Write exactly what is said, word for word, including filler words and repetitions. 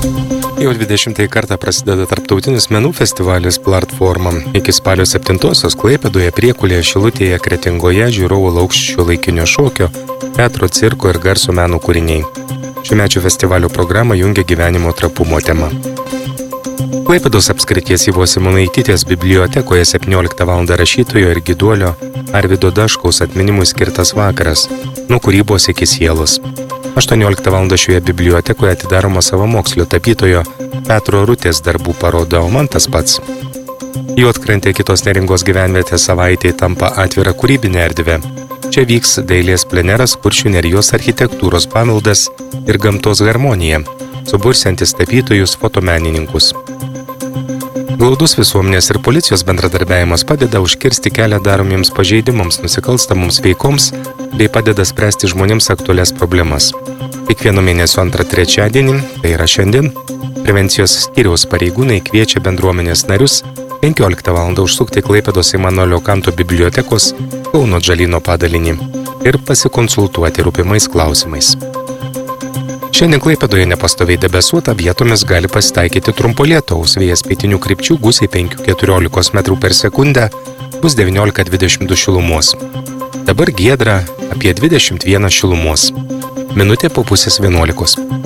Jau dvidešimtąjį kartą prasideda tarptautinis menų festivalis Platforma. Iki spalio septintosios Klaipėdoje, Priekulėje, Šilutėje, Kretingoje žiūrovų lauks šiuolaikinio šokio, teatro, cirko ir garso meno kūriniai. Šiųmečio festivalio programą jungia gyvenimo trapumo tema. Klaipėdos apskrities Ivos Simonaitytės bibliotekoje septynioliktą valandą rašytojo ir giduolio Arvydo Daškaus atminimui skirtas vakaras nuo kūrybos iki sielos. aštuonioliktą valandą šioje bibliotekoje atidaroma savamokslio tapytojo Petro Rutės darbų paroda, o man tas pats. Juodkrantė kitos Neringos gyvenvietės savaitėje tampa atvira kūrybinė erdvė. Čia vyks dailės pleneras Kuršių Nerijos architektūros paveldas ir gamtos harmonija, subursiantis tapytojus, fotomenininkus. Glaudus visuomenės ir policijos bendradarbiavimas padeda užkirsti kelią daromiems pažeidimams, nusikalstamoms veikoms bei padeda spręsti žmonėms aktualias problemas. Kiekvieno mėnesio antrą trečiadienį, tai yra šiandien, prevencijos skyriaus pareigūnai kviečia bendruomenės narius penkioliktą valandą užsukti Klaipėdos Imanuelio Kanto bibliotekos Kauno Džalyno padalinį ir pasikonsultuoti rūpimais klausimais. Šiandien Klaipėdoje nepastoviai debesuota, vietomis gali pasitaikyti trumpo lietaus, vėjas pietinių krypčių gūsiai penki iki keturiolikos metrų per sekundę, bus devyniolika dvidešimt du šilumos. Dabar giedra apie dvidešimt vieną šilumos. Minutė po pusės vienuolikos.